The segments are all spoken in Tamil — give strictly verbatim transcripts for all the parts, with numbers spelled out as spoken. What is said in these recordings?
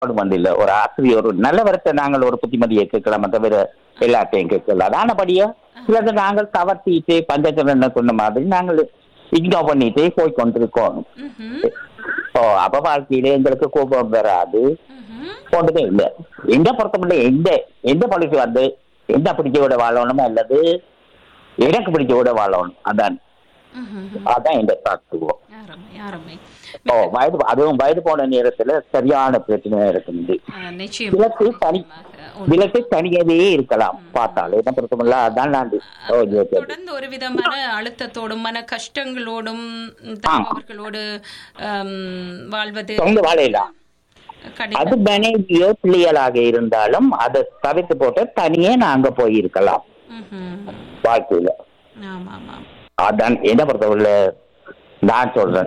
வந்து இல்ல ஒரு ஆசிரியர் ஒரு நல்லவரத்தை நாங்கள் ஒரு புத்திமதியை கேட்கலாம் தவிர எல்லாத்தையும் கேட்கலாம். அதானபடியா சிலது நாங்கள் தவர்த்திட்டு பஞ்சச்சரன் சொன்ன மாதிரி நாங்கள் இக்னோர் பண்ணிட்டே போய் கொண்டிருக்கோம். ஓ அப்ப வாழ்க்கையில எங்களுக்கு கோபம் வராது போன்றதே இல்லை. எந்த பொறுத்தப்பட்ட எந்த எந்த பாலிசி வந்து எந்த பிடிச்சோட வாழணுமோ அல்லது எனக்கு பிடிச்சோட வாழணும் அதான் அதான் எந்த தாக்குவோம். ஓ வயது அதுவும் வயது போன நேரத்துல சரியான பிரச்சனையா இருக்குது. விளக்கு தனி விளக்கு தனியாவே இருக்கலாம் பார்த்தாலே என்ன பொறுத்தமல்ல அதான் நான் தொடர்ந்து ஒரு விதமான அழுத்தத்தோடும் மன கஷ்டங்களோடும் அவர்களோடு வாழ்வது வாழையலாம். அது மனைவியோ பிள்ளைகளாக இருந்தாலும் அதை தவிர்த்து போட்டு தனியே நாங்க போயிருக்கலாம் வாழ்க்கையில. அதான் என்ன பொறுத்தவரை நான் சொல்றேன்.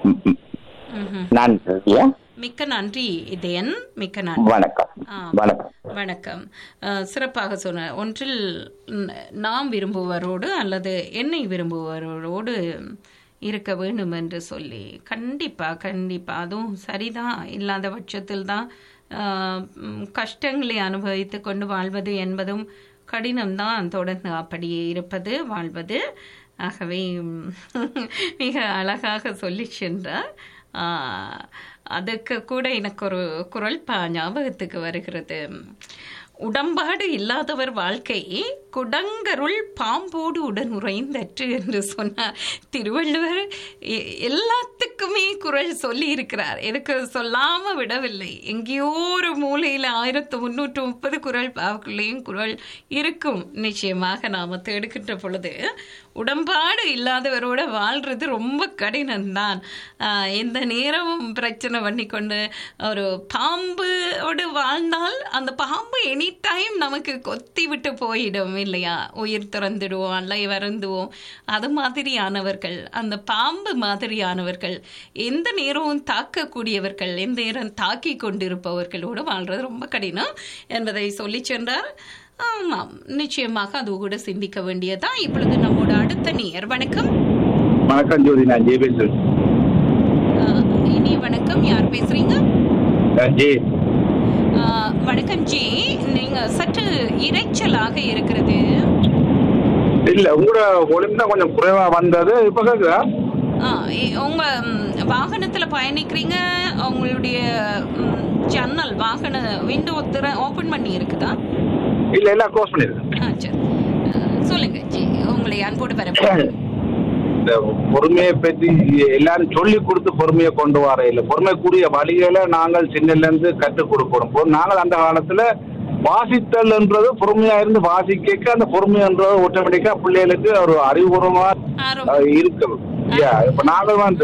நான் மிக்க நன்றி இதயன், மிக்க நன்றி. வணக்கம். வணக்கம். வணக்கம். சிறப்பாக சொன்ன ஒன்றில் நாம் விரும்புவரோடு அல்லது என்னை விரும்புவரோடு இருக்க வேண்டும் என்று சொல்லி கண்டிப்பா கண்டிப்பா அதுவும் சரிதான். இல்லாத பட்சத்தில் தான் கஷ்டங்களை அனுபவித்து கொண்டு வாழ்வது என்பதும் கடினம்தான். தொடர்ந்து அப்படியே இருப்பது வாழ்வது. ஆகவே மிக அழகாக சொல்லி சென்றார். அதுக்கு கூட எனக்கு ஒரு குரல் பா ஞாபகத்துக்கு வருகிறது. உடம்பாடு இல்லாதவர் வாழ்க்கை குடங்கருள் பாம்போடு உடன் உறைந்தற்று என்று சொன்னார் திருவள்ளுவர். எல்லாத்துக்குமே குரல் சொல்லி இருக்கிறார். எனக்கு சொல்லாம விடவில்லை. எங்கேயோ ஒரு மூலையில ஆயிரத்தி முன்னூற்று முப்பது குரல் பாவுக்குள்ளேயும் குரல் இருக்கும். நிச்சயமாக நாம தேடுகின்ற பொழுது உடம்பாடு இல்லாதவரோட வாழ்றது ரொம்ப கடினம்தான். எந்த நேரமும் பிரச்சனை பண்ணி கொண்டு ஒரு பாம்போடு வாழ்ந்தால் அந்த பாம்பு எனி டைம் நமக்கு கொத்தி விட்டு போயிடும் இல்லையா? உயிர் திறந்துடுவோம், அல்லை வருந்துவோம். அது மாதிரியானவர்கள், அந்த பாம்பு மாதிரியானவர்கள், எந்த நேரமும் தாக்கக்கூடியவர்கள், எந்த நேரம் தாக்கி கொண்டிருப்பவர்களோடு வாழ்றது ரொம்ப கடினம் என்பதை சொல்லி சென்றார். ஆமாம், நிச்சயமாக அது கூட சிந்திக்க வேண்டியதான். இப்பொழுது நம்மோட அடுத்த நேயர். வணக்கம். வணக்கம் ஜோதி, நான் ஜெய் பேசுறேன். இனி வணக்கம், யார் பேசுறீங்க? ஜெய். வணக்கம் ஜி, நீங்க சற்று இறைச்சலாக இருக்கிறது. இல்ல உங்களோட ஒளிம்பு தான் கொஞ்சம் குறைவா வந்தது. இப்ப கேக்குதா? உங்க வாகனத்துல பயணிக்கிறீங்க, உங்களுடைய ஜன்னல் வாகன விண்டோ ஓபன் பண்ணி இருக்குதா? இல்ல இல்ல க்ளோஸ் பண்ணிருக்கேன். சரி, சொல்லுங்க ஜி, உங்களை அன்போடு வரவேற்கிறேன். இந்த பொறுமையை பற்றி எல்லாரும் சொல்லி கொடுத்து பொறுமையை கொண்டு வர இல்லை. பொறுமைக்குரிய வழிகளை நாங்கள் சின்னல இருந்து கற்றுக் கொடுக்கணும். நாங்கள் அந்த காலத்துல வாசித்தல் என்றது பொறுமையா இருந்து வாசிக்க அந்த பொறுமைன்றது ஆட்டோமேட்டிக்கா பிள்ளைகளுக்கு ஒரு அறிவுபூர்வமா இருக்கு. இப்ப நாங்கள் வந்து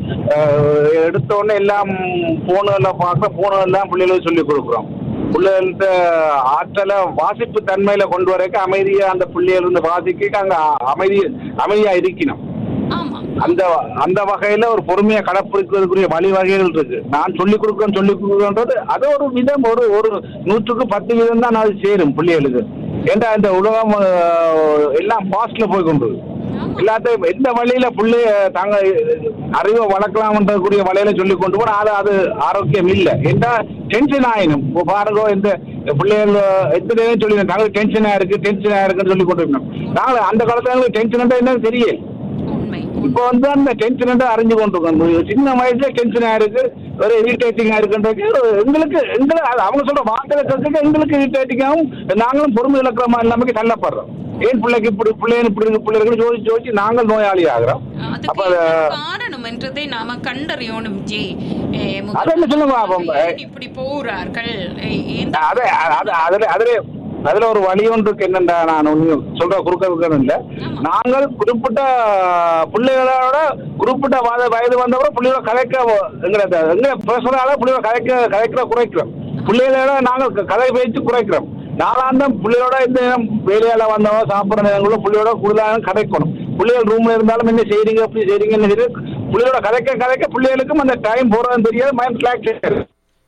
எடுத்த உடனே எல்லாம் போனெல்லாம் பார்க்க போனெல்லாம் பிள்ளைகளுக்கு சொல்லி கொடுக்குறோம். பிள்ளைகள்கிட்ட ஆற்றலை வாசிப்பு தன்மையில கொண்டு வரக்க அமைதியா அந்த பிள்ளைகள் இருந்து வாசிக்க அங்க அமைதி அமைதியா இருக்கணும். அந்த அந்த வகையில ஒரு பொறுமையை கடைப்பிடிக்கிறதுக்குரிய வழிவகைகள் இருக்கு. நான் சொல்லிக் கொடுக்குறேன் சொல்லிக் கொடுக்குறேன்றது அது ஒரு விதம், ஒரு ஒரு நூற்றுக்கு பத்து வீதம் தான் அது சேரும் பிள்ளைகளுக்கு. ஏன்னா இந்த உலகம் எல்லாம் பாஸ்ட்ல போய் கொண்டு எல்லாத்தையும் எந்த வழியில பிள்ளைய தாங்க அறிவை வளர்க்கலாம்ன்றக்கூடிய வழியில சொல்லி கொண்டு போனா அது அது ஆரோக்கியம் இல்லை. ஏன்னா டென்ஷன் ஆயினும் பாருங்க, இந்த பிள்ளைகள் எத்தனை சொல்லி நாங்கள் டென்ஷனா இருக்கு டென்ஷனா இருக்குன்னு சொல்லி கொண்டு இருக்கணும். நாங்கள் அந்த காலத்துல டென்ஷன் என்னன்னு தெரியல. இப்ப வந்து அந்த டென்ஷன் அறிஞ்சு கொண்டிருக்கோம். சின்ன வயசுல டென்ஷனா இருக்கு, ஒரு இரிட்டேட்டிங்கா இருக்குன்றது எங்களுக்கு எங்களை அவங்க சொல்ற வார்த்தையில கேட்க எங்களுக்கு இரிட்டேட்டிங்காகவும் நாங்களும் பொறுமை இழக்கிற மாதிரி இல்லாம தள்ளப்படுறோம். ஏன் பிள்ளைக்கு இப்படி பிள்ளைன்னு இப்படி இருக்கு பிள்ளைகளுக்கு ஜோதிச்சு ஜோதிச்சு நாங்கள் நோயாளி ஆகிறோம். அப்ப காரணம் என்றதை நாம கண்டறியணும். ஜி அதெல்லாம் சொல்லுங்க, இப்படி போறார்கள். அதே அதுல அதுல அதுல ஒரு வழி ஒன்று இருக்கு. என்னண்டா நான் ஒண்ணு சொல்ற குறுக்க இல்ல, நாங்கள் குறிப்பிட்ட பிள்ளைகளோட குறிப்பிட்ட வயது வந்தவரை பிள்ளைகள கதைக்க எங்களை எங்க பேசுறதால பிள்ளைகள கதைக்க கதைக்கிற குறைக்கிறோம். பிள்ளைகளோட நாங்கள் கதை பேச்சு குறைக்கிறோம். நாலாந்தம் பிள்ளையோட இந்த வேலையால வந்தவங்க சாப்பிட்ற நேரங்கள பிள்ளையோட கூடுதலாக கதைக்கணும். பிள்ளைகள் ரூம்ல இருந்தாலும் என்ன செய்றீங்க அப்படி செய்றீங்கன்னு தெரியும். பிள்ளையோட கதைக்க கதைக்க பிள்ளைகளுக்கும் அந்த டைம் போறதுன்னு தெரியாது, மைண்ட் ரிலாக்ஸ்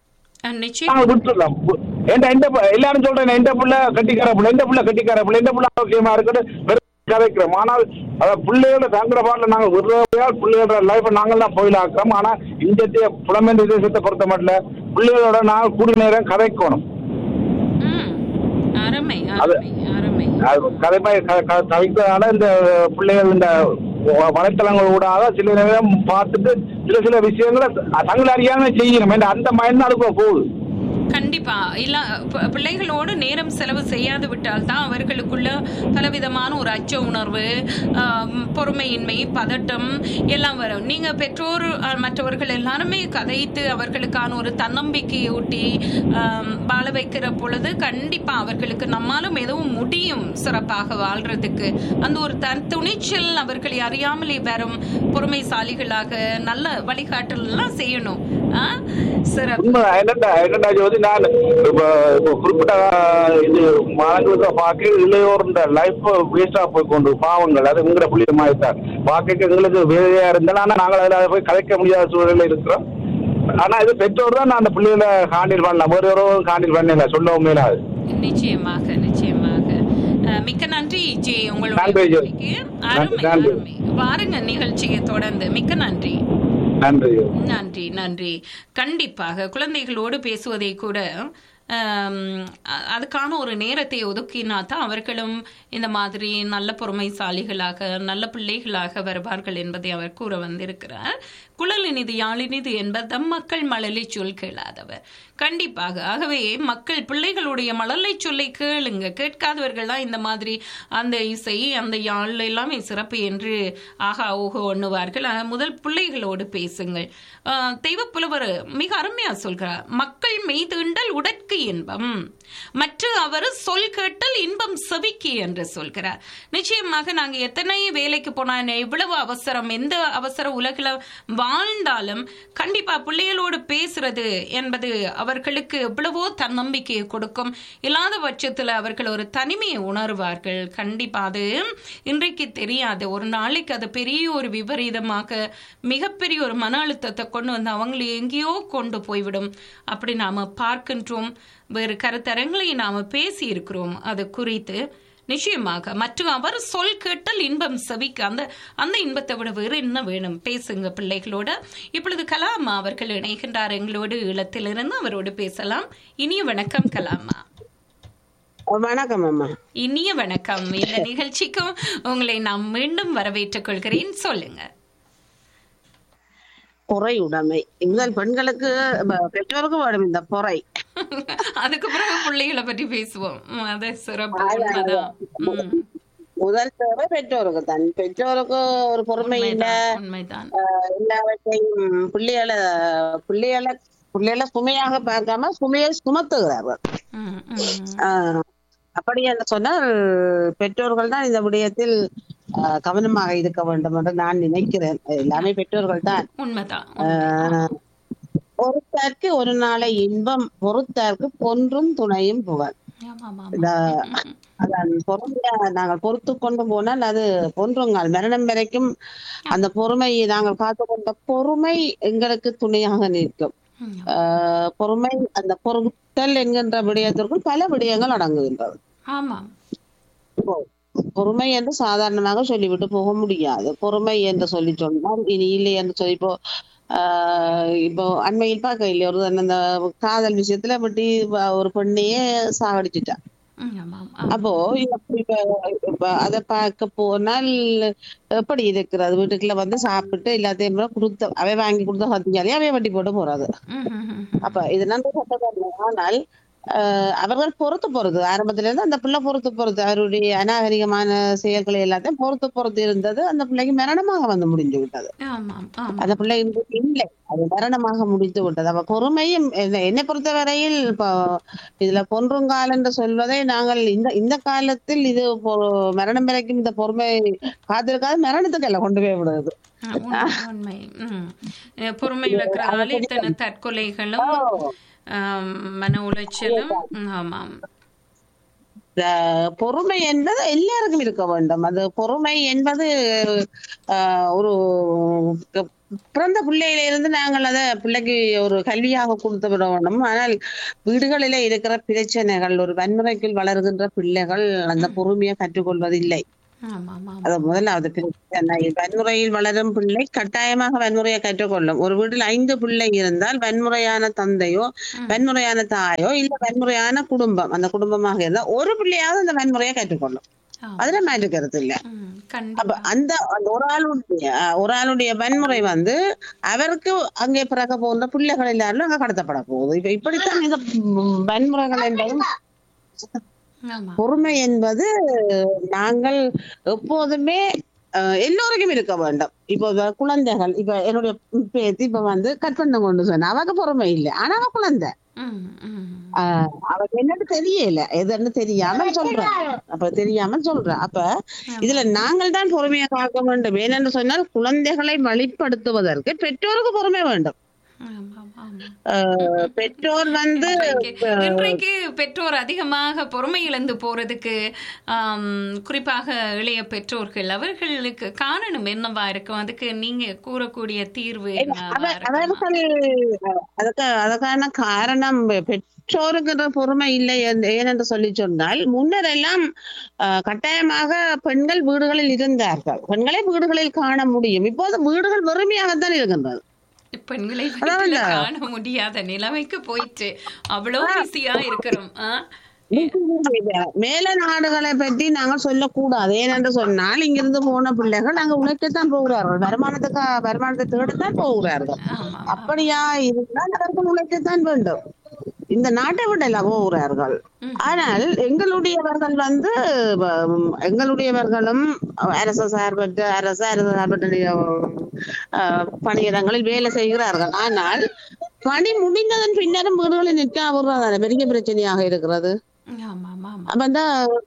விட்டுலாம். எல்லாரும் சொல்றேன், எந்த பிள்ளை கட்டிக்கார பிள்ளை, எந்த பிள்ளை கட்டிக்கார பிள்ளை, எந்த பிள்ளை ஆரோக்கியமா இருக்கட்டும். கதைக்கிறோம். ஆனால் அதாவது பிள்ளைகளோட தங்குற பாட்டில் நாங்கள் விடுறவையால் பிள்ளைகளோட லைஃப்பை நாங்கள் தான் போயிலாக்குறோம். ஆனால் இந்த புலமேந்த தேசத்தை பொறுத்த மட்டும் பிள்ளைகளோட நாங்கள் கூடிய நேரம் கதைக்கணும். கதைப்பாய் கதைக்கிறதுனால இந்த பிள்ளைகள் இந்த வலைத்தளங்கள் ஊடாக சில நேரம் பார்த்துட்டு சில சில விஷயங்களை தங்களை அறியாம செய்யணும். அந்த மைண்ட் அதுக்கு போகுது. கண்டிப்பா இல்ல பிள்ளைகளோடு நேரம் செலவு செய்யாது விட்டால் தான் அவர்களுக்குள்ள பலவிதமான ஒரு அச்ச உணர்வு, பொறுமையின்மை, பதட்டம் எல்லாம் வரும். நீங்க பெற்றோர் மற்றவர்கள் எல்லாருமே கதைத்து அவர்களுக்கான ஒரு தன்னம்பிக்கையை ஊட்டி வாழ வைக்கிற பொழுது கண்டிப்பா அவர்களுக்கு நம்மாலும் எதுவும் முடியும் சிறப்பாக வாழ்றதுக்கு. அந்த ஒரு தன் துணிச்சல் அவர்களை அறியாமலே வரும் பொறுமைசாலிகளாக நல்ல வழிகாட்டல் எல்லாம் செய்யணும். சிறப்பு. நான் குறிப்பிட்ட இது மாணவர்களுக்கு பார்க்க இளையோர் லைஃப் வேஸ்டா போய் கொண்டு பாவங்கள் அது உங்களை புள்ளிய மாதிரி தான் பார்க்க எங்களுக்கு வேலையா இருந்தாலும் ஆனா நாங்கள் அதில் போய் கலைக்க முடியாத சூழலில் இருக்கிறோம். ஆனா இது பெற்றோர் தான் நான் அந்த பிள்ளைகளை ஹாண்டில் பண்ணலாம், ஒரு ஒருவரும் ஹாண்டில் பண்ணல சொல்லவும் மேலாது. நிச்சயமாக நிச்சயமாக. மிக்க நன்றி ஜே, உங்களுடைய வாருங்க நிகழ்ச்சியை தொடர்ந்து. மிக்க நன்றி. நன்றி நன்றி நன்றி. கண்டிப்பாக குழந்தைகளோடு பேசுவதை கூட அதுக்கான ஒரு நேரத்தை ஒதுக்கினா தான் அவர்களும் இந்த மாதிரி நல்ல பொறுமைசாலிகளாக நல்ல பிள்ளைகளாக வருவார்கள் என்பதை அவர் கூற வந்திருக்கிறார். குழலினிது யாழினிது என்பது தம் மக்கள் மழலை சொல் கேளாதவர். கண்டிப்பாக. ஆகவே மக்கள் பிள்ளைகளுடைய மழலை சொல்லை கேளுங்க. கேட்காதவர்கள் தான் இந்த மாதிரி அந்த இசை அந்த யாழ் எல்லாமே சிறப்பு என்று ஆகா ஓகோ ஒண்ணுவார்கள். முதல் பிள்ளைகளோடு பேசுங்கள். தெய்வப்புலவர் மிக அருமையா சொல்கிறார், மக்கள் மெய்தீண்டல் உடற்கு இன்பம் மற்ற அவர் சொல் கேட்டல் இன்பம் செவிக்கு என்று சொல்கிறார். நிச்சயமாக நாங்க எத்தனை வேலைக்கு போனா எவ்வளவு அவசரம் எந்த அவசர உலகில வாழ்ந்தாலும் கண்டிப்பா பிள்ளைகளோடு பேசுறது என்பது அவர்களுக்கு எவ்வளவோ தன்னம்பிக்கையை கொடுக்கும். இல்லாத பட்சத்தில் அவர்கள் ஒரு தனிமையை உணர்வார்கள். கண்டிப்பா அது இன்றைக்கு தெரியாது, ஒரு நாளைக்கு அது பெரிய ஒரு விபரீதமாக மிகப்பெரிய ஒரு மன அழுத்தத்தை கொண்டு வந்து அவங்களை எங்கேயோ கொண்டு போய்விடும். அப்படி நாம பார்க்கின்றோம். வேறு கருத்தரங்களை நாம பேசி இருக்கிறோம் அது குறித்து. நிச்சயமாக மற்ற அவர் சொல் கேட்டல் இன்பம் செவிக்கு. அந்த அந்த இன்பத்தை விட வேறு என்ன வேணும்? பேசுங்க பிள்ளைகளோட. இப்பொழுது கலாமா அவர்கள் இணைகின்றார் எங்களோடு ஈழத்திலிருந்து. அவரோடு பேசலாம். இனிய வணக்கம் கலாமா. வணக்கம் அம்மா. இனிய வணக்கம். இந்த நிகழ்ச்சிக்கும் உங்களை நான் மீண்டும் வரவேற்றுக் கொள்கிறேன். சொல்லுங்க. பொறை உடைமை முதல் பெண்களுக்கு பெற்றோருக்கு வேணும் இந்த பொறை. அதுக்கு பிறகு பிள்ளைகளை பற்றி பேசுவோம். அது சிறப்பு. முதல் தேவை பெற்றோருக்கு தான். பெற்றோருக்கு ஒரு பொறுமை இல்ல, எல்லாவற்றையும் பிள்ளைகளை பிள்ளைகளை பிள்ளைகளை சுமையாக பார்க்காம சுமையை சுமத்துகிறார்கள். அப்படி என்று சொன்னால் பெற்றோர்கள் தான் இந்த விடயத்தில் கவனமாக இருக்க வேண்டும் என்று நான் நினைக்கிறேன். எல்லாமே பெற்றோர்கள் தான். பொறுத்தார்க்கு ஒரு நாளை இன்பம், பொறுத்தார்க்கு பொன்றும் துணையும் புகழ். அதான் பொறுமையா நாங்கள் பொறுத்து கொண்டு போனால் அது பொன்றுங்கள் மரணம் வரைக்கும் அந்த பொறுமையை நாங்கள் காத்து கொண்ட பொறுமை எங்களுக்கு துணையாக நிற்கும். ஆஹ் பொறுமை, அந்த பொறுத்தல் என்கின்ற விடயத்திற்குள் பல விடயங்கள் அடங்குகின்றது. பொறுமை என்று சாதாரணமாக சொல்லிவிட்டு போக முடியாது. பொறுமை என்று சொல்லி சொன்னால் இனி இல்லை என்று சொல்லி இப்போ ஆஹ் இப்போ அண்மையில் பார்க்க இல்லை, ஒரு அந்த காதல் விஷயத்துல விட்டு ஒரு பெண்ணையே சாகடிச்சுட்டா. அப்போ இப்ப அதை பார்க்க போனால் எப்படி இருக்கிறது? வீட்டுக்குள்ள வந்து சாப்பிட்டு எல்லாத்தையும் கொடுத்த அவை வாங்கி கொடுத்த சத்தியாலே அவைய வட்டி போட்டு போறாது. அப்ப இது நன்றி சட்டக்காரன். ஆனால் அஹ் அவர்கள் பொறுத்து போறது ஆரம்பத்துல இருந்து அந்த பிள்ளை பொறுத்து போறது அவருடைய அநாகரிகமான செயல்களை எல்லாத்தையும் பொறுத்து பொறுத்து இருந்தது. அந்த பிள்ளைக்கு மரணமாக வந்து முடிஞ்சு விட்டது. அந்த பிள்ளை இல்லை, அது மரணமாக முடித்து விட்டது. அப்ப பொறுமையும் என்னை பொறுத்த வரையில் இப்போ இதுல பொன்றுங்கால் என்று சொல்வதை நாங்கள் இந்த இந்த காலத்தில் இது மரணம் வரைக்கும் இந்த பொறுமை காத்திருக்காது மரணத்துக்கு எல்லாம் கொண்டு போய் விடுறது. பொறுமை வைக்கிற தற்கொலைகளும் மன உளைச்சலும். ஆமாம், பொறுமை என்பது எல்லாருக்கும் இருக்க வேண்டும். அது பொறுமை என்பது ஆஹ் ஒரு பிறந்த பிள்ளையில இருந்து நாங்கள் அதை பிள்ளைக்கு ஒரு கல்வியாக கொடுத்து விட வேண்டும். ஆனால் வீடுகளிலே இருக்கிற பிரச்சனைகள், ஒரு வன்முறைக்குள் வளர்கின்ற பிள்ளைகள் அந்த பொறுமையை கற்றுக்கொள்வது இல்லை. ஆமா ஆமா அது முதலாவது பிரச்சனை. வன்முறையில் வளரும் பிள்ளை கட்டாயமாக வன்முறையை கற்றுக்கொள்ளும். ஒரு வீட்டில் ஐந்து பிள்ளை இருந்தால் வன்முறையான தந்தையோ வன்முறையான தாயோ இல்ல வன்முறையான குடும்பம், அந்த குடும்பமாக இருந்தால் ஒரு பிள்ளையாவது அந்த வன்முறையை கற்றுக்கொள்ளும். அதுல மாற்று கருத்து இல்ல. அப்ப அந்த ஒரு ஆளுடைய ஒரு ஆளுடைய வன்முறை வந்து அவருக்கு அங்கே பிறக்க போகிற பிள்ளைகள் எல்லாரும் அங்க கடத்தப்பட போகுது. இப்ப இப்படித்தான் இந்த வன்முறைகள் என்பதும் பொறுமை என்பது நாங்கள் எப்போதுமே எல்லோருக்கும் இருக்க வேண்டும். இப்போ குழந்தைகள், இப்ப என்னுடைய பேத்தி இப்ப வந்து கற்பனை கொண்டு சொன்ன அவக்கு பொறுமை இல்லை, ஆனா அவ குழந்தை, ஆஹ் அவக்கு என்னன்னு தெரியல, எதுன்னு தெரியாம சொல்றேன். அப்ப தெரியாம சொல்றேன். அப்ப இதுல நாங்கள் தான் பொறுமையை காக்க வேண்டும். ஏனென்று சொன்னால் குழந்தைகளை வழிப்படுத்துவதற்கு பெற்றோருக்கு பொறுமை வேண்டும். பெற்றோர் வந்து இன்றைக்கு பெற்றோர் அதிகமாக பொறுமை இழந்து போறதுக்கு குறிப்பாக இளைய பெற்றோர்கள் அவர்களுக்கு காரணம் என்னவா இருக்கும்? அதுக்கு நீங்க கூறக்கூடிய தீர்வு அவர்கள் அதுக்கு அதுக்கான காரணம் பெற்றோருங்கிற பொறுமை இல்லை ஏனென்று சொல்லி சொன்னால், முன்னர் எல்லாம் கட்டாயமாக பெண்கள் வீடுகளில் இருந்தார்கள், பெண்களை வீடுகளில் காண முடியும். இப்போது வீடுகள் வெறுமையாகத்தான் இருக்கின்றது. பெண்களை காண முடியாத நிலைமைக்கு போயிட்டு அவ்வளவு பிஸியா இருக்கிறோம். மேல நாடுகளை பற்றி நாங்கள் சொல்லக்கூடாது. ஏனென்று சொன்னால் இங்கிருந்து போன பிள்ளைகள் அங்க உழைக்கத்தான் போகிறார்கள், வருமானத்துக்கு வருமானத்தை தேடத்தான் போகிறார்கள். அப்படியா இருந்தால் அவர்கள் உழைக்கத்தான் வேண்டும், இந்த நாட்டை விட எல்லாம் போகிறார்கள். ஆனால் எங்களுடையவர்கள் வந்து எங்களுடையவர்களும் அரசு சார்பற்ற அரசு அரசு சார்பற்ற பணியிடங்களில் வேலை செய்கிறார்கள். ஆனால் பணி முடிந்ததன் பின்னரும் வீடுகளில் நிற்க அவர்தான பெரிய பிரச்சனையாக இருக்கிறது. அப்ப இந்த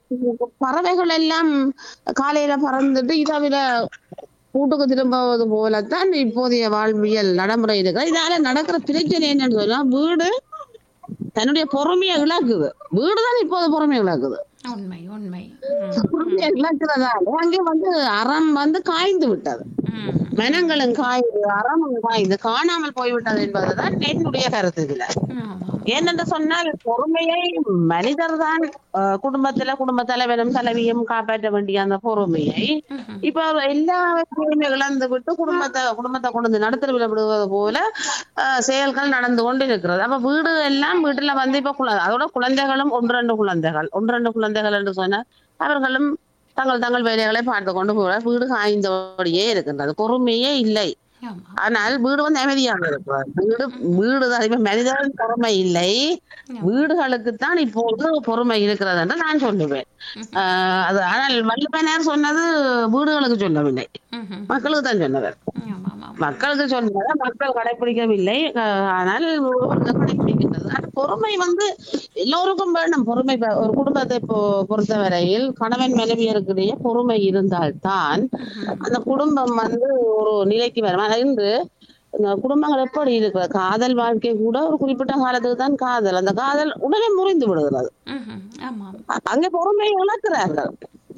பறவைகள் எல்லாம் காலையில பறந்துட்டு இதாவில கூட்டுக்கு திரும்புவது போலத்தான் இப்போதைய வாழ்வியல் நடைமுறை இருக்கிறது. இதால நடக்கிற பிரச்சனை என்னன்னு சொன்னா, வீடு தன்னுடைய பொறுமையை இழக்குது. வீடுதான் இப்போது பொறுமையை இழக்குது. உண்மை உண்மை பொறுமையை இழக்கிறதால அங்கே வந்து அறம் வந்து காய்ந்து விட்டது, மனங்களும் காய்ந்து அறமும் காய்ந்து காணாமல் போய்விட்டது என்பதுதான் என்னுடைய கருத்து இதுல. ஏனென்று சொன்னால் பொறுமையை மனிதர் தான் குடும்பத்துல குடும்ப தலைவனும் தலைவியும் காப்பாற்ற வேண்டிய அந்த பொறுமையை இப்ப எல்லாவற்றையுமே இழந்து விட்டு குடும்பத்தை குடும்பத்தை கொண்டு நடத்தி விடுவது போல செயல்கள் நடந்து கொண்டு இருக்கிறது. அப்ப வீடு எல்லாம் வீட்டுல வந்து இப்ப அதோட குழந்தைகளும் ஒன்றெண்டு குழந்தைகள் ஒன்றெண்டு குழந்தைகள் என்று சொன்னால் அவர்களும் தங்கள் தங்கள் வேலைகளை பார்த்து கொண்டு போற வீடு காய்ந்தோடையே இருக்கின்றது, பொறுமையே இல்லை. ஆனால் வீடு வந்து அமைதியாக இருக்கிறார். வீடு வீடுதான் இப்ப மனிதன் பொறுமை இல்லை, வீடுகளுக்குத்தான் இப்போது பொறுமை இருக்கிறது என்று நான் சொல்லுவேன். ஆஹ் அது ஆனால் வல்லபனார் சொன்னது வீடுகளுக்கு சொல்லவில்லை, மக்களுக்கு தான் சொன்னவர். மக்களுக்கு சொன்னதை மக்கள் கடைபிடிக்கவில்லை, ஆனால் கடைபிடிக்கின்றது. பொறுமை வந்து எல்லோருக்கும் வேண்டும். பொறுமை ஒரு குடும்பத்தை பொறுத்தவரையில் கணவன் மனைவியருக்கிடையே பொறுமை இருந்தால்தான் அந்த குடும்பம் வந்து ஒரு நிலைக்கு வரும். இன்று குடும்பங்கள் எப்படி இருக்கிற காதல் வாழ்க்கை கூட ஒரு குறிப்பிட்ட காலத்துக்கு தான் காதல், அந்த காதல் உடனே முறிந்து விடுகிறது. அங்கே பொறுமையை இழக்கிறார்கள்.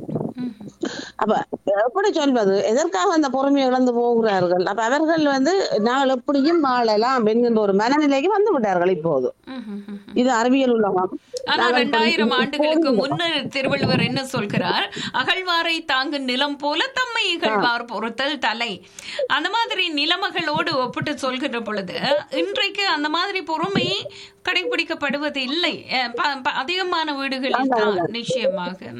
அப்ப எப்படி சொல்வது, எதற்காக அந்த பொறுமையை இழந்து போகிறார்கள்? அப்ப அவர்கள் வந்து நாங்கள் எப்படியும் வாழலாம் என்கின்ற ஒரு மனநிலைக்கு வந்து விட்டார்கள். இப்போது இது அறிவியல் உலகம். ஆனால் இரண்டாயிரம் ஆண்டுகளுக்கு முன்னர் திருவள்ளுவர் என்ன சொல்கிறார்? அகழ்வாரை தாங்கும் நிலம் போல தம்மை இகழ்வார் பொறுத்தல் தலை. அந்த மாதிரி நிலைமைகளோடு ஒப்பிட்டு சொல்கிற பொழுது இன்றைக்கு அந்த மாதிரி பொறுமை கடைபிடிக்கப்படுவது இல்லை அதிகமான வீடுகளில் தான். நிச்சயமாக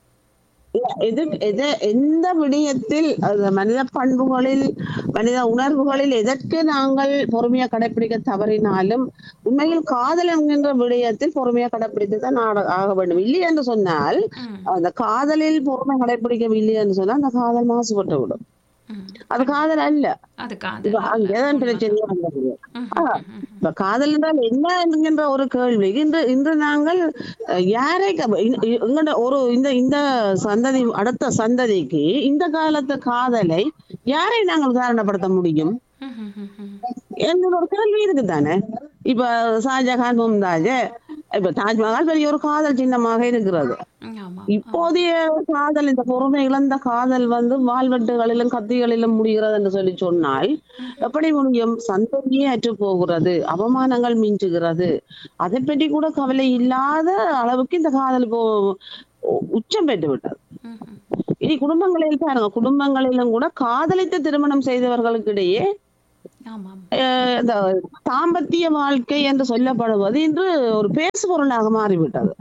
எது எது எந்த விடயத்தில் மனித பண்புகளில் மனித உணர்வுகளில் எதற்கு நாங்கள் பொறுமையை கடைபிடிக்க தவறினாலும் உண்மையில் காதல் என்கின்ற விடயத்தில் பொறுமையை கடைபிடித்து தான் ஆக வேண்டும். இல்லை என்று சொன்னால் அந்த காதலில் பொறுமை கடைபிடிக்கவில்லை என்று சொன்னால் அந்த காதல் மாசுபட்டு விடும். அது காதல் அல்ல, அங்கேதான் பிரச்சனையா வந்தது. இப்ப காதல் என்றால் என்ன என்கின்ற ஒரு கேள்வி இன்று இன்று நாங்கள் யாரை எங்கட ஒரு இந்த இந்த சந்ததி அடுத்த சந்ததிக்கு இந்த காலத்து காதலை யாரை நாங்கள் உதாரணப்படுத்த முடியும் என்கிற ஒரு கேள்வி இருக்குதானே. இப்ப ஷாஜகான் மும்தாஜ், இப்ப தாஜ்மஹால் பெரிய ஒரு காதல் சின்னமாக இருக்கிறது. இப்போதைய காதல் இந்த பொறுமை இழந்த காதல் வந்து வாழ்வெட்டுகளிலும் கத்திகளிலும் முடிகிறது என்று சொல்லி சொன்னால் எப்படி முடியும்? சந்ததியே அற்று போகிறது, அவமானங்கள் மிஞ்சுகிறது. அதை பற்றி கூட கவலை இல்லாத அளவுக்கு இந்த காதல் இப்போ உச்சம் பெற்று விட்டது. இனி குடும்பங்களில் பாருங்க, குடும்பங்களிலும் கூட காதலித்து திருமணம் செய்தவர்களுக்கு இடையே இந்த தாம்பத்திய வாழ்க்கை என்று சொல்லப்படுவது இன்று ஒரு பேசுபொருளாக மாறிவிட்டது.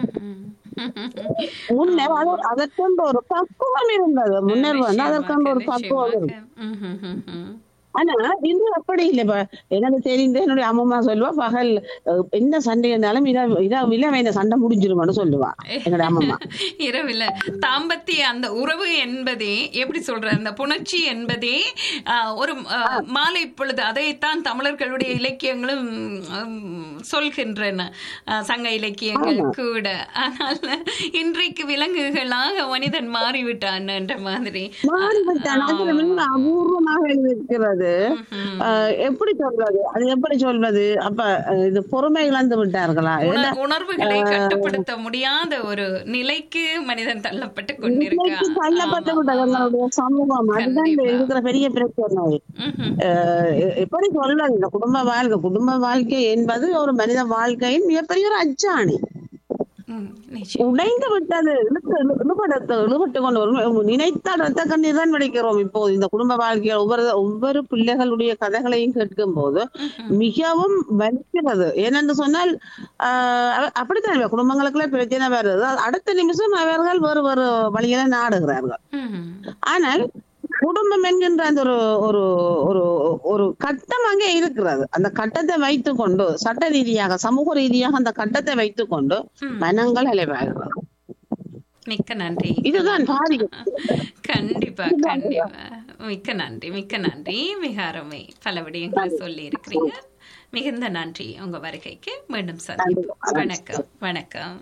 முன்னர் அதற்கென்று ஒரு பக்குவம் இருந்தது, முன்னர் வந்து அதற்கென்று ஒரு பக்குவம் இருந்தது. ஆனா இன்று அப்படி இல்லை. இப்ப எனக்கு தெரிந்து என்னுடைய அம்மா சொல்லுவா, பகல் என்ன சண்டை இருந்தாலும் இரவில சண்டை முடிஞ்சிருமான்னு சொல்லுவா என்னுடைய அம்மா. இரவில தாம்பத்திய அந்த உறவு என்பதே எப்படி சொல்ற, அந்த புணர்ச்சி என்பதே ஒரு மாலை பொழுது, அதைத்தான் தமிழர்களுடைய இலக்கியங்களும் சொல்கின்றன, சங்க இலக்கியங்கள் கூட. ஆனால் இன்றைக்கு விலங்குகளாக மனிதன் மாறிவிட்டான் என்ற மாதிரி மாறிவிட்டான். அபூர்வமாக இருக்கிறது. எப்படி சொல்றது, அது எப்படி சொல்வது? அப்ப இது பொறுமை இழந்து விட்டார்களா? உணர்வுகளை கட்டுப்படுத்த முடியாத ஒரு நிலைக்கு மனிதன் தள்ளப்பட்டு கொண்டிருக்கிறான், தள்ளப்பட்டு விட்டது சமூகம். அதுதான் இருக்கிற பெரிய பிரச்சனை. எப்படி சொல்றது, இந்த குடும்ப வாழ்க்கை குடும்ப வாழ்க்கை என்பது ஒரு மனித வாழ்க்கையின் மிகப்பெரிய ஒரு அச்சாணி. உடைந்து விட்டது, இழுபடுத்து இழுபட்டு கொண்டு வரும். நினைத்தால் ரத்த கண்ணீர் தான் வெடிக்கிறோம். இப்போது இந்த குடும்ப வாழ்க்கையில் ஒவ்வொரு ஒவ்வொரு பிள்ளைகளுடைய கதைகளையும் கேட்கும் போது மிகவும் வலிக்கிறது. ஏனென்று சொன்னால் ஆஹ் அப்படித்தான் குடும்பங்களுக்குள்ள பிரச்சனை வருது. அடுத்த நிமிஷம் அவர்கள் வேறு வேறு வழியில நாடுகிறார்கள். ஆனால் குடும்பம் என்கின்ற அந்த ஒரு ஒரு ஒரு ஒரு கட்டம் அங்கே இருக்கிறது. அந்த கட்டத்தை வைத்துக் கொண்டு சட்ட ரீதியாக சமூக ரீதியாக அந்த கட்டத்தை வைத்துக் கொண்டு மனங்கள் அலைவார்கள். மிக்க நன்றி. இதுதான் பாதி. கண்டிப்பா கண்டிப்பா. மிக்க நன்றி மிக்க நன்றி. மிக அருமை, பல விடயங்களை சொல்லி இருக்கிறீங்க. மிகுந்த நன்றி உங்க வருகைக்கு. மீண்டும் சந்திப்போம். வணக்கம் வணக்கம்.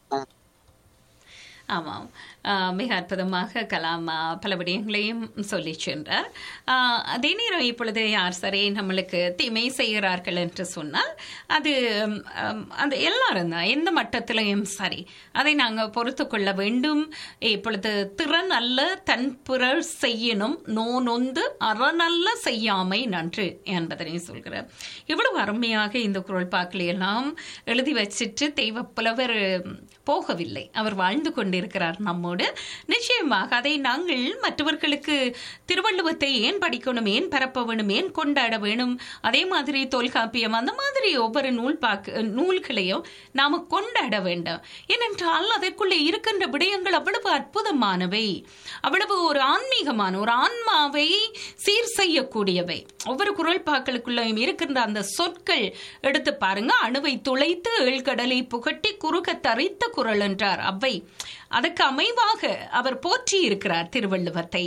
ஆமாம், மிக அற்புதமாக கலாம் பல விடயங்களையும் சொல்லி சென்றார். அதே நேரம் இப்பொழுது யார் சரி நம்மளுக்கு தீமை செய்கிறார்கள் என்று சொன்னால் அது அந்த எல்லாரும் தான், எந்த மட்டத்திலையும் சரி, அதை நாங்கள் பொறுத்து கொள்ள வேண்டும். இப்பொழுது திறன் அல்ல தன் பிறர் செய்யணும், நோனொந்து அறநல்ல செய்யாமை நன்று என்பதனை சொல்கிறார். இவ்வளவு அருமையாக இந்த குறள் பாக்களியெல்லாம் எழுதி வச்சிட்டு தெய்வ புலவர் போகவில்லை, அவர் வாழ்ந்து கொண்டிருக்கிறார் நம்மோடு. நிச்சயமாக அதை நாங்கள் மற்றவர்களுக்கு திருவள்ளுவத்தை ஏன் படிக்கணும், ஏன் பரப்ப வேணும், ஏன் கொண்டாட வேணும், அதே மாதிரி தொல்காப்பியம், அந்த மாதிரி ஒவ்வொரு நூல் பாக்க நூல்களையும் நாம கொண்டாட வேண்டும். ஏனென்றால் அதற்குள்ளே இருக்கின்ற விடயங்கள் அவ்வளவு அற்புதமானவை, அவ்வளவு ஒரு ஆன்மீகமான ஒரு ஆன்மாவை சீர் செய்யக்கூடியவை. ஒவ்வொரு குறள் பாக்களுக்குள்ளையும் இருக்கின்ற அந்த சொற்கள் எடுத்து பாருங்க. அணுவை துளைத்து ஏழ்கடலை புகட்டி குறுக தரித்த குறள் என்றார் அவ்வை. அதற்கு அமைவாக அவர் போற்றி இருக்கிறார் திருவள்ளுவத்தை.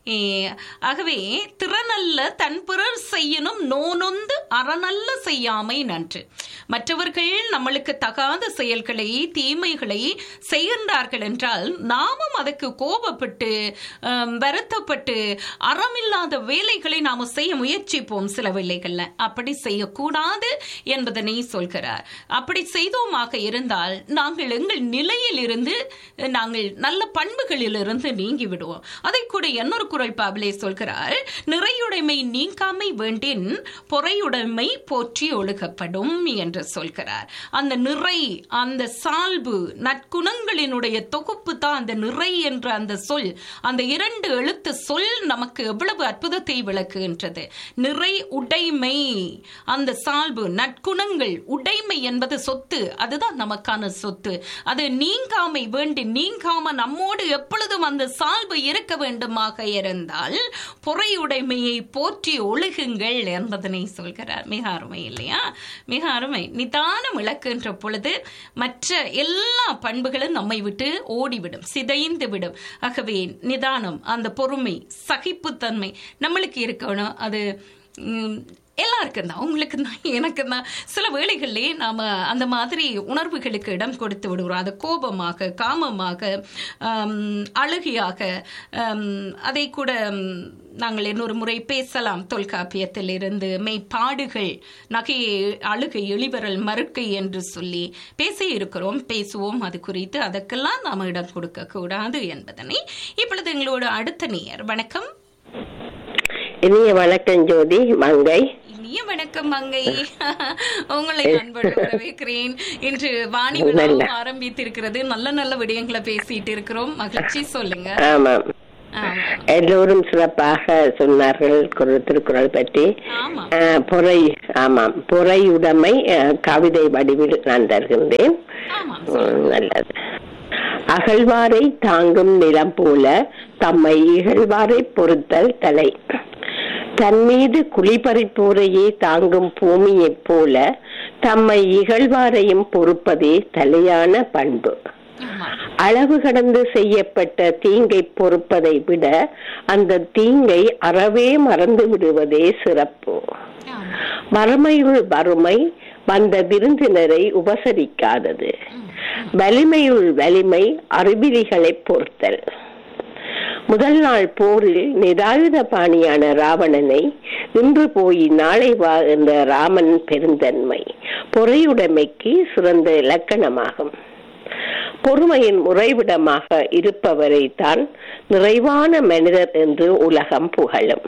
ஆகவே திறனல்ல தன் பிறர் செய்யணும், நோனொந்து அறநல்ல செய்யாமை நன்று. மற்றவர்கள் நம்மளுக்கு தகாத செயல்களை தீமைகளை செய்கின்றார்கள் என்றால் நாமும் அதற்கு கோபப்பட்டு வருத்தப்பட்டு அறமில்லாத வேலைகளை நாம செய்ய முயற்சிப்போம். சில வேலைகள்ல அப்படி செய்யக்கூடாது என்பதனை சொல்கிறார். அப்படி செய்தோமாக இருந்தால் நாங்கள் எங்கள் நிலையில் இருந்து நாங்கள் நல்ல பண்புகளில் இருந்து நீங்கி விடுவோம். அதை கூட இன்னொரு குறள் பாவிலே சொல்கிறார், நிறையுடைமை நீங்காமை வேண்டின் பொறையுடைமை போற்றி ஒழுகப்படும் என்று சொல்கிறார். அந்த நிறை, அந்த சால்பு, நற்குணங்களினுடைய தொகுப்பு தான் அந்த நிறை என்ற அந்த சொல். அந்த இரண்டு எழுத்து சொல் நமக்கு எவ்வளவு அற்புதத்தை விளக்குகின்றது. நிறை உடைமை, அந்த சால்பு, நற்குணங்கள், உடைமை என்பது சொத்து, அதுதான் நமக்கான சொத்து. அது நீங்காமை வேண்டி, நீங்காம நம்மோடு எப்பொழுதும் அந்த சால்பு இருக்க வேண்டுமாக இருந்தால் பொறையுடைமையை போற்றி ஒழுகுங்கள் என்பதனை சொல்கிறார். மிக அருமை இல்லையா? மிக அருமை. நிதானம் இழக்கின்ற பொழுது மற்ற எல்லா பண்புகளும் நம்மை விட்டு ஓடிவிடும், சிதைந்து விடும். ஆகவே நிதானம், அந்த பொறுமை, சகிப்புத்தன்மை நம்மளுக்கு இருக்கணும். அது எல்லாருக்கும் தான், உங்களுக்கு தான், எனக்கு தான். சில வேளைகளிலே நாம் அந்த மாதிரி உணர்வுகளுக்கு இடம் கொடுத்து விடுகிறோம். அது கோபமாக, காமமாக, அழுகையாக. அதை கூட நாங்கள் இன்னொரு முறை பேசலாம். தொல்காப்பியத்தில் இருந்து மெய்ப்பாடுகள், நகை, அழுகை, எளிவரல், மறுக்கை என்று சொல்லி பேசி இருக்கிறோம், பேசுவோம் அது குறித்து. அதற்கெல்லாம் நாம் இடம் கொடுக்க கூடாது என்பதனை இப்பொழுது எங்களோட அடுத்த நேயர். வணக்கம். இனிய வணக்கம் ஜோதி மங்கை. இனிய இனிய வணக்கம் மங்கை. உங்களை அன்போடு வரவேற்கிறேன். இன்று வாணி விழாவும் ஆரம்பித்திருக்கிறது. நல்ல நல்ல விடயங்களை பேசிட்டு இருக்கிறோம். மகிழ்ச்சி, சொல்லுங்க. ஆமாம், எல்லோரும் சிறப்பாக சொன்னார்கள் திருக்குறள் பற்றி. பொறை ஆமாம் பொறையுடைமை கவிதை வடிவில் நான் தருகின்றேன். நல்லது. அகழ்வாரை தாங்கும் நிலம் போல தம்மை இகழ்வாரை பொறுத்தல் தலை. தன் மீது குளிபறிப்போரையே தாங்கும் பூமியைப் போல தம்மை இகழ்வாரையும் பொறுப்பதே தலையான பண்பு. அளவு கடந்து செய்யப்பட்ட தீங்கை பொறுப்பதை விட அந்த தீங்கை அறவே மறந்து விடுவதே சிறப்பு. வறுமையுள் வறுமை வந்த விருந்தினரை உபசரிக்காதது. வலிமையுள் வலிமை அறிவிலிகளை பொறுத்தல். முதல் நாள் போரில் நிராயுத பாணியான ராவணனை இன்று போய் நாளை வா என்ற ராமன் பெருந்தன்மை பொறையுடைமைக்கு சிறந்த இலக்கணமாகும். பொறுமையின் உறைவிடமாக இருப்பவரை தான் நிறைவான மனிதர் என்று உலகம் புகழும்.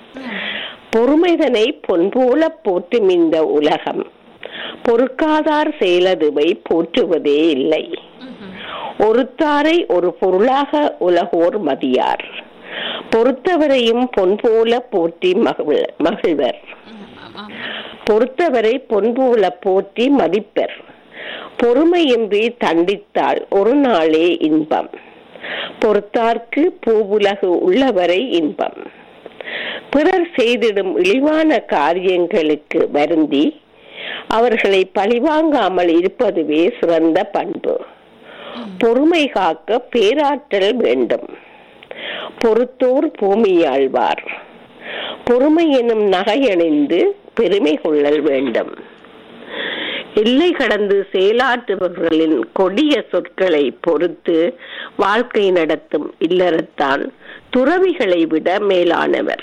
பொறுமைதனை பொன்போல போற்றும் இந்த உலகம் பொறுக்காதார் செயலதுவை போற்றுவதே இல்லை. ஒருத்தாரை ஒரு பொருளாக உலகோர் மதியார். பொறுத்தவரையும் பொன்போல போற்றி மகிழ்வர். பொறுத்தவரை பொன்போல போற்றி மதிப்பர். பொறுமையின்றி தண்டித்தால் ஒரு நாளே இன்பம். பொறுத்தார்க்கு பூவுலகு உள்ளவரை இன்பம். பிறர் செய்திடும் இழிவான காரியங்களுக்கு வருந்தி அவர்களை பழிவாங்காமல் இருப்பதுவே சிறந்த பண்பு. பொறுமை காக்க பேராற்றல் வேண்டும். பொறுத்தோர் பூமியாழ்வார். பொறுமை எனும் நகையணிந்து பெருமை கொள்ளல் வேண்டும். எல்லை கடந்து செயலாற்றுபவர்களின் கொடிய சொற்களை பொறுத்து வாழ்க்கை நடத்தும் இல்லறத்தான் துறவிகளை விட மேலானவர்.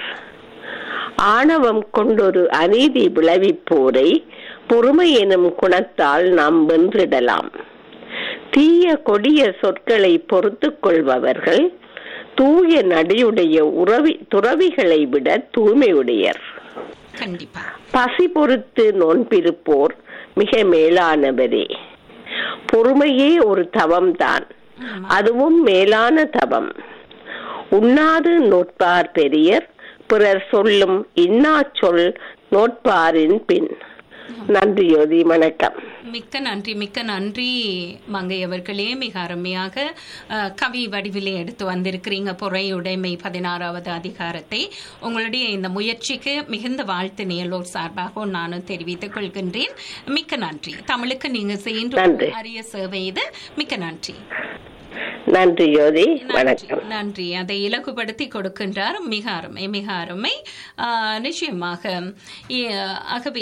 ஆணவம் கொண்டொரு அநீதி விளைவிப்போரை பொறுமை எனும் குணத்தால் நாம் வென்றிடலாம். தீய கொடிய சொற்களை பொறுத்து கொள்பவர்கள் தூய நடியுடைய உறவி துறவிகளை விட தூய்மையுடையர். பசி பொறுத்து நோன்பிருப்போர் மிக மேலானவரே. பொறுமையே ஒரு தவம் தான், அதுவும் மேலான தவம். உண்ணாது நோட்பார் பெரியர், பிறர் சொல்லும் இன்னா சொல் நோட்பாரின் பின். நன்றி யோதி, வணக்கம். மிக்க நன்றி, மிக்க நன்றி மங்கை அவர்களே. மிக அருமையாக கவி வடிவிலே எடுத்து வந்திருக்கிறீங்க பொறையுடைமை பதினாறாவது அதிகாரத்தை. உங்களுடைய இந்த முயற்சிக்கு மிகுந்த வாழ்த்து நேயலோர் சார்பாக நானும் தெரிவித்துக் கொள்கின்றேன். மிக்க நன்றி. தமிழுக்கு நீங்க செய்கின்ற அரிய சேவை இது. மிக்க நன்றி. நன்றி யோதி, வணக்கம். நன்றி. அதை இலகுபடுத்தி கொடுக்கின்றார். மிக அருமை, மிக அருமை. நிச்சயமாக. ஆகவே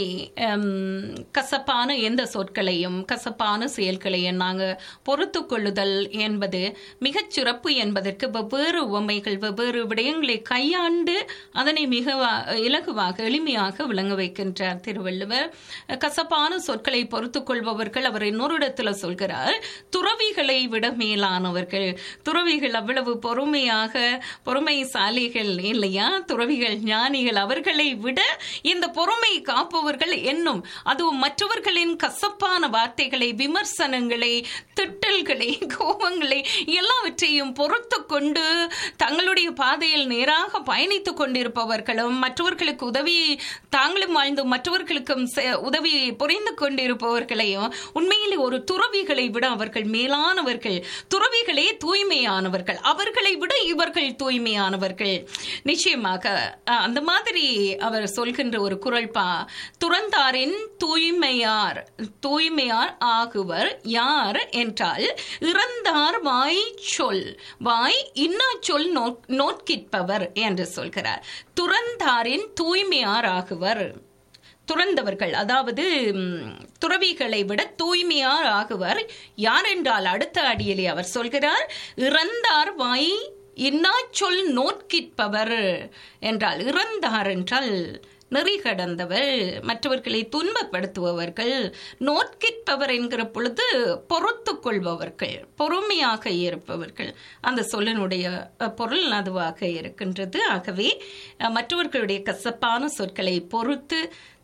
கசப்பான எந்த சொற்களையும் கசப்பான செயல்களையும் நாங்கள் பொறுத்து கொள்ளுதல் என்பது மிகச் சிறப்பு என்பதற்கு வெவ்வேறு உவமைகள் வெவ்வேறு விடயங்களை கையாண்டு அதனை மிக இலகுவாக எளிமையாக விளங்க வைக்கின்றார் திருவள்ளுவர். கசப்பான சொற்களை பொறுத்து கொள்பவர்கள் அவர் இன்னொரு இடத்துல சொல்கிறார், துறவிகளை விட மேலானவர்கள். துறவிகள் அவ்வளவு பொறுமையாக பொறுமைசாலிகள் இல்லையா? துறவிகள் ஞானிகள். அவர்களை விட இந்த பொறுமை காப்பவர்கள் என்னும் அதுவும் மற்றவர்களின் கசப்பான வார்த்தைகளை, விமர்சனங்களை, திட்டல்களை, கோபங்களை எல்லாவற்றையும் பொறுத்து கொண்டு தங்களுடைய பாதையில் நேராக பயணித்துக் கொண்டிருப்பவர்களும் மற்றவர்களுக்கு உதவி தாங்களும் வாழ்ந்து மற்றவர்களுக்கும் உதவி புரிந்து கொண்டிருப்பவர்களையும் உண்மையிலே ஒரு துறவிகளை விட அவர்கள் மேலானவர்கள். துறவிகளே தூய்மையானவர்கள், அவர்களை விட இவர்கள் தூய்மையானவர்கள். நிச்சயமாக அந்த மாதிரி அவர் சொல்கின்ற ஒரு குறள் பா, துறந்தாரின் தூய்மையார் தூய்மையார் ஆகுவர் யார் என்றால் இறந்தார் வாய் சொல் வாய் இன்னா சொல் நோட்கிற்பவர் என்று சொல்கிறார். துறந்தாரின் தூய்மையார் ஆகுவர். துறந்தவர்கள் அதாவது துறவிகளை விட தூய்மையார் ஆகுவர் யார் என்றால் அடுத்த அடியிலே அவர் சொல்கிறார், இறந்தார் வாய் இன்னா சொல் நோட்கிற்பவர் என்றால் இறந்தார் என்றால் நெறி கடந்தவர், மற்றவர்களை துன்பப்படுத்துபவர்கள். நோட்கிற்பவர் என்கிற பொழுது பொறுத்து கொள்பவர்கள், பொறுமையாக இருப்பவர்கள். அந்த சொல்லினுடைய பொருள் அதுவாக இருக்கின்றது. ஆகவே மற்றவர்களுடைய கசப்பான சொற்களை பொறுத்து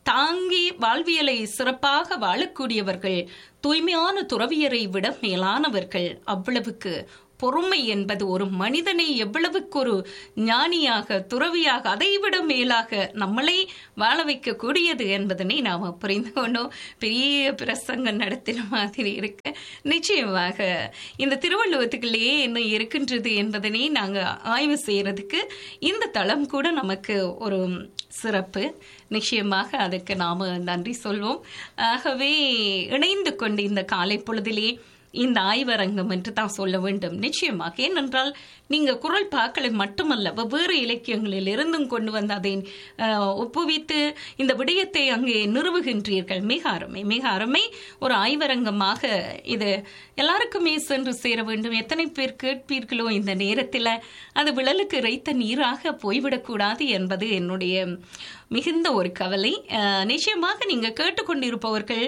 தாங்கி வாழ்வியலை சிறப்பாக வாழக்கூடியவர்கள், தூய்மையான துறவியரை விட மேலானவர்கள். அவ்வளவுக்கு பொறுமை என்பது ஒரு மனிதனை எவ்வளவுக்கு ஒரு ஞானியாக, துறவியாக, அதைவிட மேலாக நம்மளை வாழ வைக்கக்கூடியது என்பதனை நாம் புரிந்து கொண்டோம். பெரிய பிரசங்கம் நடத்தின மாதிரி இருக்கு. நிச்சயமாக இந்த திருவள்ளுவத்துக்குள்ளேயே என்ன இருக்கின்றது என்பதனை நாங்கள் ஆய்வு செய்யறதுக்கு இந்த தளம் கூட நமக்கு ஒரு சிறப்பு. நிச்சயமாக அதுக்கு நாம் நன்றி சொல்வோம். ஆகவே இணைந்து கொண்டு இந்த காலை பொழுதிலே இந்த ஆய்வரங்கம் என்று தான் சொல்ல வேண்டும். நிச்சயமாக, ஏனென்றால் நீங்க குரல் பாக்களை மட்டுமல்ல, வெவ்வேறு இலக்கியங்களில் இருந்தும் கொண்டு வந்து அதை ஒப்புவித்து இந்த விடயத்தை அங்கே நிறுவுகின்றீர்கள். மிக அருமை, மிக அருமை. ஒரு ஆய்வரங்கமாக இது எல்லாருக்குமே சென்று சேர வேண்டும். எத்தனை பேர் கேட்பீர்களோ இந்த நேரத்தில், அது விழலுக்கு இறைத்த நீராக போய்விடக்கூடாது என்பது என்னுடைய மிகுந்த ஒரு கவலை. நிச்சயமாக நீங்க கேட்டுக்கொண்டிருப்பவர்கள்,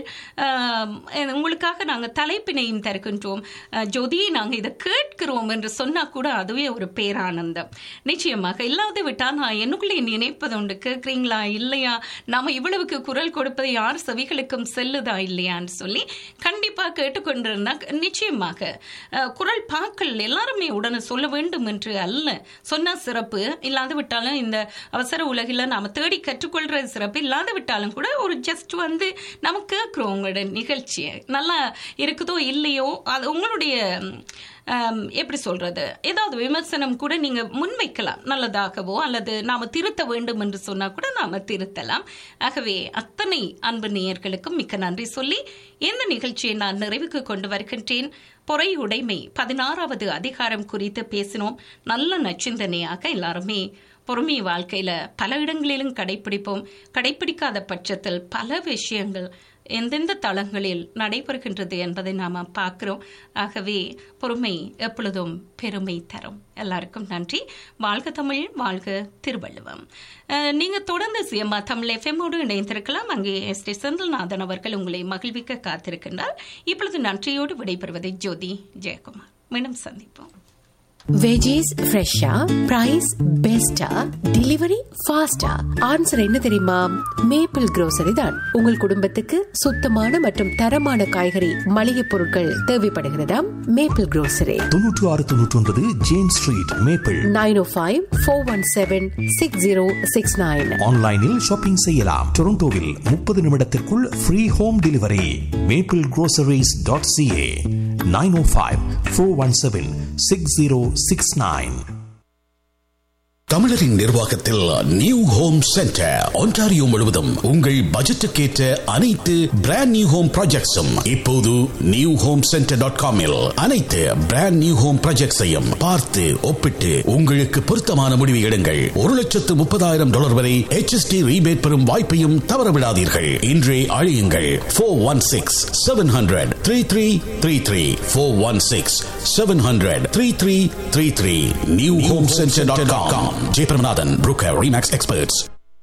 உங்களுக்காக நாங்கள் தலைப்பினையும் தருகின்றோம். ஜோதியை நாங்கள் இதை கேட்கிறோம் என்று சொன்னா கூட அதுவே ஒரு பேரானந்தம். நிச்சயமாக இல்லாத விட்டால் நான் என்னுக்குள்ளே நினைப்பது உண்டு, கேட்கிறீங்களா இல்லையா, நாம இவ்வளவுக்கு குரல் கொடுப்பது யார் செவிகளுக்கும் செல்லுதா இல்லையான்னு சொல்லி கண்டிப்பா கேட்டுக்கொண்டிருந்தா நிச்சயமாக குரல் பாக்கள் எல்லாருமே உடனே சொல்ல வேண்டும் என்று அல்ல, சொன்னா சிறப்பு. இல்லாத விட்டாலும் இந்த அவசர உலகில் நாம தேடி கற்றுக்கொள்றது சிறப்பு. இல்லாத விட்டாலும் கூட ஒரு ஜஸ்ட் வந்து நம்ம கேட்கிறோம் உங்களோட நிகழ்ச்சியை நல்லா இருக்குதோ இல்லையோ, அது உங்களுடைய எப்படி சொல்றது, ஏதாவது விமர்சனம் கூட நீங்க முன்வைக்கலாம், நல்லதாகவோ அல்லது நாம திருத்த வேண்டும் என்று சொன்னா கூட நாம திருத்தலாம். ஆகவே அத்தனை அன்பு நேயர்களுக்கும் மிக்க நன்றி சொல்லி இந்த நிகழ்ச்சியை நான் நிறைவுக்கு கொண்டு வருகின்றேன். பொறை உடைமை பதினாறாவது அதிகாரம் குறித்து பேசினோம். நல்ல நச்சிந்தனையாக எல்லாருமே பொறுமை வாழ்க்கையில பல இடங்களிலும் கடைபிடிப்போம். கடைபிடிக்காத பட்சத்தில் பல விஷயங்கள் எந்தெந்த தளங்களில் நடைபெறுகின்றது என்பதை நாம பார்க்கிறோம். ஆகவே பொறுமை எப்பொழுதும் பெருமை தரும். எல்லாருக்கும் நன்றி. வாழ்க தமிழ், வாழ்க திருவள்ளுவம். நீங்க தொடர்ந்து சிஎம்ஆ தமிழ் எஃப்எம்மோடு இணைந்திருக்கலாம். அங்கே எஸ் டி செந்தில்நாதன் அவர்கள் உங்களை மகிழ்விக்க காத்திருக்கின்றார். இப்பொழுது நன்றியோடு விடைபெறுவது ஜோதி ஜெயக்குமார். மீண்டும் சந்திப்போம். வெஜிஸ் ஃப்ரெஷ்ஷா, பிரைஸ் பெஸ்டா, டெலிவரி ஃபாஸ்டா? ஆன்சர் என்ன தெரியுமா? மேப்பிள் grocery தான். உங்கள் குடும்பத்துக்கு சுத்தமான மற்றும் தரமான காய்கறி மளிகை பொருட்கள் தேவைப்படுகிறதாம். மேப்பிள் grocery தொண்ணூற்று ஆறு தொண்ணூற்றி ஒன்பது ஜேம்ஸ் ஸ்ட்ரீட், மேப்பிள். நைன் ஓ five four one seven six zero six nine. ஆன்லைனில் ஷாப்பிங் செய்யலாம். டொரண்டோவில் முப்பது நிமிடத்திற்குள் free home delivery. Maple groceries dot CA. Nine ஓ five four one seven six zero six nine. தமிழரின் நிர்வாகத்தில் நியூ ஹோம் சென்டர் ஒன்டாரியோ முழுவதும் உங்கள் பட்ஜெட்டுக்கேற்ற அனைத்து பிராண்ட் நியூ ஹோம் ப்ராஜெக்ட்ஸும் இப்போது நியூ ஹோம் சென்டர் டாட் காமில் அனைத்து பிராண்ட் நியூ ஹோம் ப்ராஜெக்ட்ஸையும் பார்த்து ஒப்பிட்டு உங்களுக்கு பொருத்தமான முடிவை எடுங்கள். ஒரு லட்சத்து முப்பதாயிரம் டாலர் வரை எச் எஸ் டி ரீபேட் பெறும் வாய்ப்பையும் தவறவிடாதீர்கள். இன்றே அழையுங்கள் four one six seven hundred three three three three four one six seven hundred three three three three. New home centre dot com. Jay Pramanathan, Brooker Remax Experts.